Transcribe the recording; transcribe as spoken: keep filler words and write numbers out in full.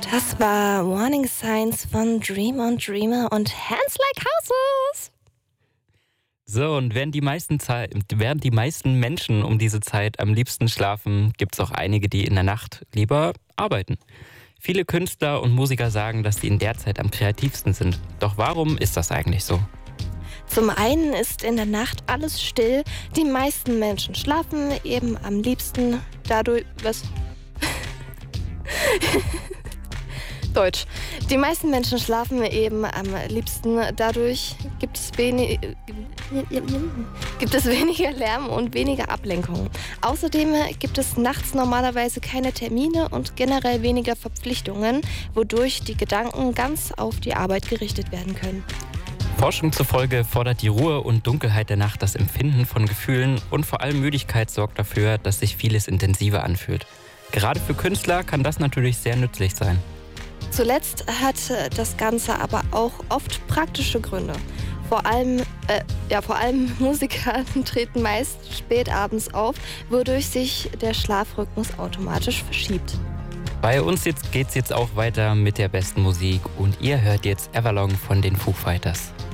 Das war Warning Signs von Dream on Dreamer und Hands Like Houses. So, und während die meisten, Zei- während die meisten Menschen um diese Zeit am liebsten schlafen, gibt es auch einige, die in der Nacht lieber arbeiten. Viele Künstler und Musiker sagen, dass sie in der Zeit am kreativsten sind. Doch warum ist das eigentlich so? Zum einen ist in der Nacht alles still. Die meisten Menschen schlafen eben am liebsten dadurch, was? Deutsch. Die meisten Menschen schlafen eben am liebsten dadurch, gibt es wenig, gibt es weniger Lärm und weniger Ablenkung. Außerdem gibt es nachts normalerweise keine Termine und generell weniger Verpflichtungen, wodurch die Gedanken ganz auf die Arbeit gerichtet werden können. Forschung zufolge fordert die Ruhe und Dunkelheit der Nacht das Empfinden von Gefühlen und vor allem Müdigkeit sorgt dafür, dass sich vieles intensiver anfühlt. Gerade für Künstler kann das natürlich sehr nützlich sein. Zuletzt hat das Ganze aber auch oft praktische Gründe. Vor allem, äh, ja, vor allem Musiker treten meist spät abends auf, wodurch sich der Schlafrhythmus automatisch verschiebt. Bei uns jetzt geht's jetzt auch weiter mit der besten Musik und ihr hört jetzt Everlong von den Foo Fighters.